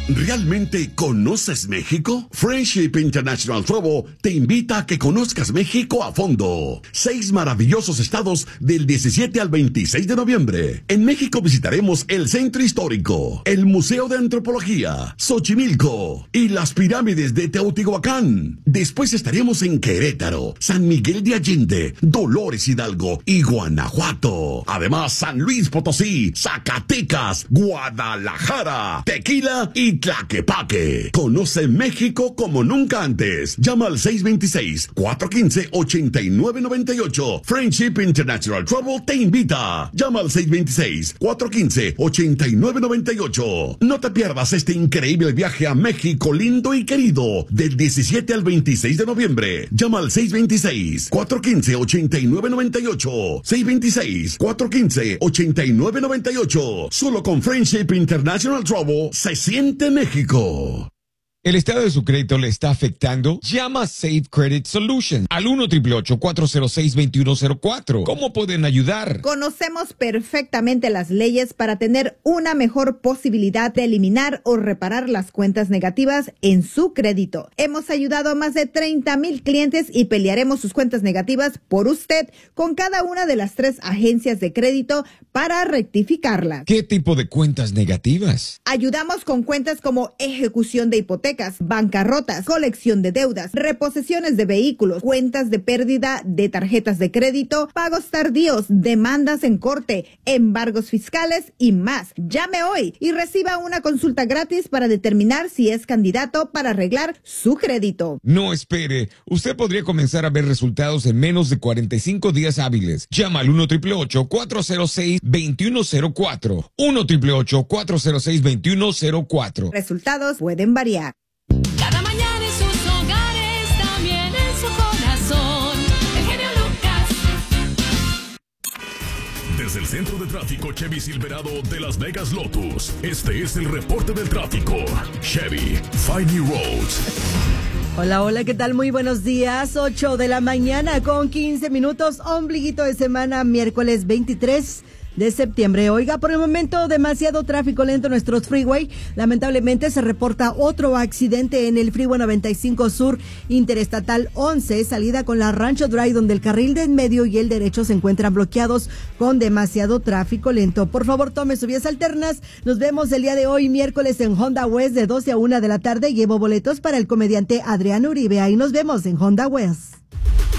¿Realmente conoces México? Friendship International Travel te invita a que conozcas México a fondo. 6 maravillosos estados del 17 al 26 de noviembre. En México visitaremos el Centro Histórico, el Museo de Antropología, Xochimilco y las pirámides de Teotihuacán. Después estaremos en Querétaro, San Miguel de Allende, Dolores Hidalgo y Guanajuato. Además, San Luis Potosí, Zacatecas, Guadalajara, Tequila y Tlaquepaque. Conoce México como nunca antes. Llama al 626-415-8998. Friendship International Travel te invita. Llama al 626-415-8998. No te pierdas este increíble viaje a México lindo y querido del 17 al 26 de noviembre. Llama al 626-415-8998. 626-415-8998. Solo con Friendship International Travel se siente México. ¿El estado de su crédito le está afectando? Llama a Safe Credit Solutions al 1-888-406-2104. ¿Cómo pueden ayudar? Conocemos perfectamente las leyes para tener una mejor posibilidad de eliminar o reparar las cuentas negativas en su crédito. Hemos ayudado a más de 30,000 clientes y pelearemos sus cuentas negativas por usted con cada una de las 3 agencias de crédito para rectificarlas. ¿Qué tipo de cuentas negativas? Ayudamos con cuentas como ejecución de hipotecas, bancarrotas, colección de deudas, reposesiones de vehículos, cuentas de pérdida de tarjetas de crédito, pagos tardíos, demandas en corte, embargos fiscales y más. Llame hoy y reciba una consulta gratis para determinar si es candidato para arreglar su crédito. No espere. Usted podría comenzar a ver resultados en menos de 45 días hábiles. Llama al 1-888-406-2104. 1-888-406-2104. Resultados pueden variar. Cada mañana en sus hogares, también en su corazón. El genio Lucas. Desde el centro de tráfico Chevy Silverado de Las Vegas Lotus, este es el reporte del tráfico. Chevy, Find New Roads. Hola, hola, ¿qué tal? Muy buenos días. 8 de la mañana con 15 minutos, ombliguito de semana, miércoles 23 de septiembre. Oiga, por el momento demasiado tráfico lento en nuestros freeway. Lamentablemente se reporta otro accidente en el Freeway 95 Sur, Interestatal 11, salida con la Rancho Drive, donde el carril de en medio y el derecho se encuentran bloqueados con demasiado tráfico lento. Por favor, tome sus vías alternas. Nos vemos el día de hoy, miércoles, en Honda West de 12 a 1 de la tarde. Llevo boletos para el comediante Adrián Uribe. Ahí nos vemos en Honda West.